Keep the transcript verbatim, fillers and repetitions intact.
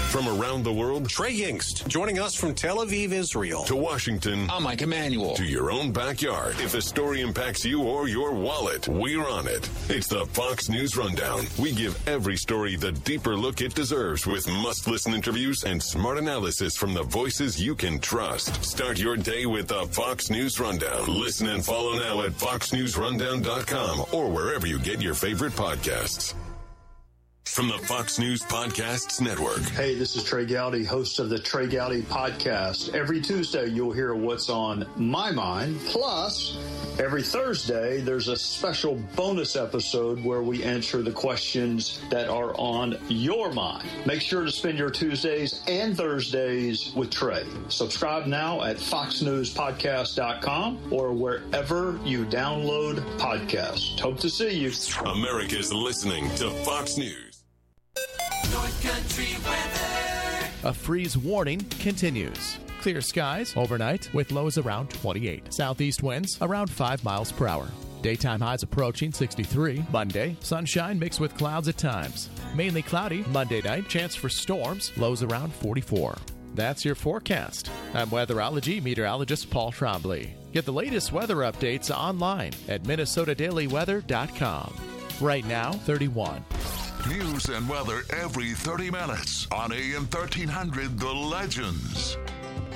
From around the world, Trey Yingst, joining us from Tel Aviv, Israel. To Washington. I'm Mike Emanuel. To your own backyard. If a story impacts you or your wallet, we're on it. It's the Fox News Rundown. We give every story the deeper look it deserves with must-listen interviews and smart analysis from the voices you can trust. Start your day with the Fox News Rundown. Listen and follow now at fox news rundown dot com or wherever you get your favorite podcasts. From the Fox News Podcasts Network. Hey, this is Trey Gowdy, host of the Trey Gowdy Podcast. Every Tuesday, you'll hear what's on my mind. Plus, every Thursday, there's a special bonus episode where we answer the questions that are on your mind. Make sure to spend your Tuesdays and Thursdays with Trey. Subscribe now at fox news podcast dot com or wherever you download podcasts. Hope to see you. America's listening to Fox News. North Country weather. A freeze warning continues. Clear skies overnight with lows around twenty-eight. Southeast winds around five miles per hour. Daytime highs approaching sixty-three. Monday, sunshine mixed with clouds at times. Mainly cloudy Monday night. Chance for storms. Lows around forty-four. That's your forecast. I'm weatherology meteorologist Paul Trombley. Get the latest weather updates online at minnesota daily weather dot com. Right now, thirty-one. News and weather every thirty minutes on A M thirteen hundred The Legends.